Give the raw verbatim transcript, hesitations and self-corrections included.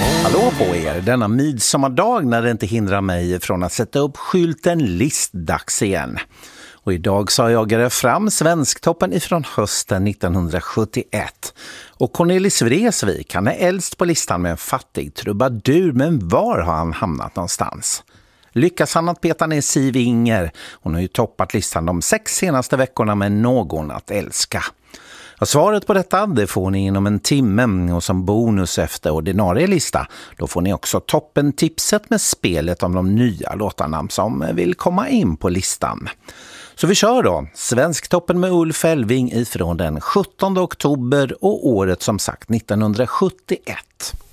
Hallå på er, denna midsommardag när det inte hindrar mig från att sätta upp skylten listdags igen. Och idag så har jag grävt fram Svensktoppen ifrån hösten nittonhundrasjuttioett. Och Cornelis Vreeswijk, han är äldst på listan med en fattig trubadur, men var har han hamnat någonstans? Lyckas han att peta ner Siv Inger? Hon har ju toppat listan de sex senaste veckorna med Någon att älska. Och svaret på detta det får ni inom en timme, och som bonus efter ordinarie lista då får ni också toppen-tipset med spelet om de nya låtarna som vill komma in på listan. Så vi kör då Svensktoppen med Ulf Elving ifrån den sjuttonde oktober och året som sagt nittonhundrasjuttioett.